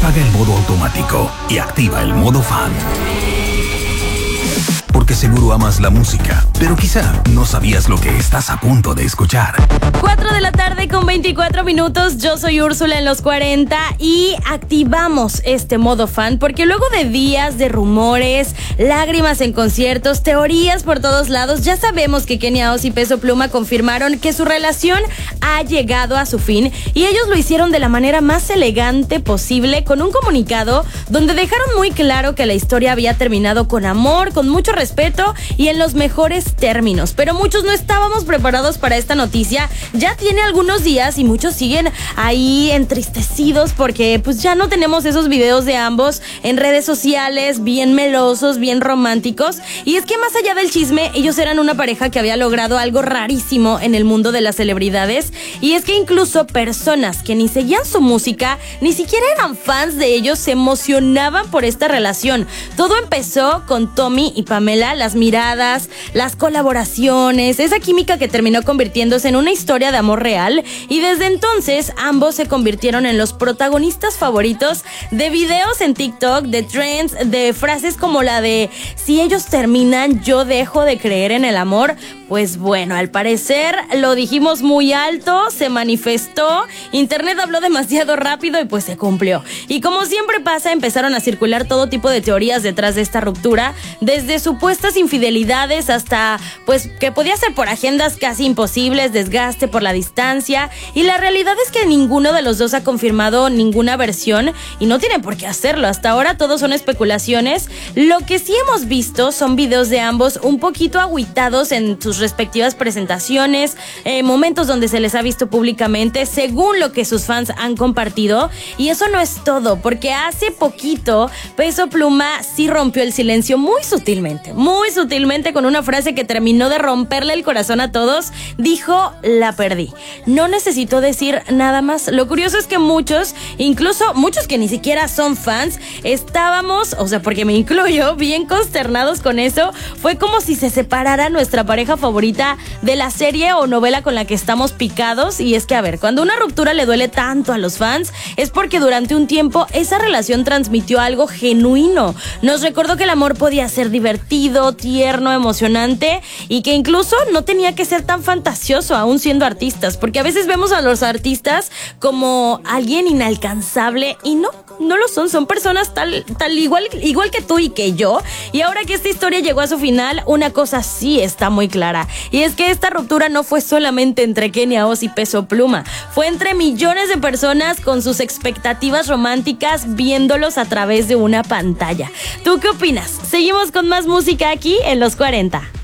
Apaga el modo automático y activa el modo fan. Porque seguro amas la música, pero quizá no sabías lo que estás a punto de escuchar. 4 de la tarde con 24 minutos. Yo soy Úrsula en los 40 y activamos este modo fan porque luego de días de rumores, lágrimas en conciertos, teorías por todos lados, ya sabemos que Kenia Oz y Peso Pluma confirmaron que su relación ha llegado a su fin y ellos lo hicieron de la manera más elegante posible con un comunicado donde dejaron muy claro que la historia había terminado con amor, con mucho respeto y en los mejores términos. Pero muchos no estábamos preparados para esta noticia. Ya tiene algunos días y muchos siguen ahí entristecidos porque pues ya no tenemos esos videos de ambos en redes sociales bien melosos, bien románticos. Y es que más allá del chisme, ellos eran una pareja que había logrado algo rarísimo en el mundo de las celebridades. Y es que incluso personas que ni seguían su música, ni siquiera eran fans de ellos, se emocionaban por esta relación. Todo empezó con Tommy y Pamela, las miradas, las colaboraciones, esa química que terminó convirtiéndose en una historia de amor real, y desde entonces ambos se convirtieron en los protagonistas favoritos de videos en TikTok, de trends, de frases como la de "si ellos terminan, yo dejo de creer en el amor". Pues bueno, al parecer lo dijimos muy alto, se manifestó, internet habló demasiado rápido y pues se cumplió. Y como siempre pasa, empezaron a circular todo tipo de teorías detrás de esta ruptura, desde supuestas infidelidades hasta pues que podía ser por agendas casi imposibles, desgaste por la distancia, y la realidad es que ninguno de los dos ha confirmado ninguna versión y no tiene por qué hacerlo. Hasta ahora todo son especulaciones. Lo que sí hemos visto son videos de ambos un poquito agüitados en sus respectivas presentaciones, momentos donde se les ha visto públicamente según lo que sus fans han compartido. Y eso no es todo, porque hace poquito Peso Pluma sí rompió el silencio muy sutilmente con una frase que terminó de romperle el corazón a todos. Dijo: "la perdí". No necesitó decir nada más. Lo curioso es que muchos, incluso muchos que ni siquiera son fans, estábamos, o sea, porque me incluyo, bien consternados con eso. Fue como si se separara nuestra pareja favorita de la serie o novela con la que estamos picados. Y es que, a ver, cuando una ruptura le duele tanto a los fans, es porque durante un tiempo esa relación transmitió algo genuino. Nos recordó que el amor podía ser divertido, tierno, emocionante, y que incluso no tenía que ser tan fantasioso aún siendo artistas, porque a veces vemos a los artistas como alguien inalcanzable y no lo son personas tal igual que tú y que yo. Y ahora que esta historia llegó a su final, una cosa sí está muy clara, y es que esta ruptura no fue solamente entre Kenia Oz y Peso Pluma, fue entre millones de personas con sus expectativas románticas viéndolos a través de una pantalla. ¿Tú qué opinas? Seguimos con más música aquí en Los 40.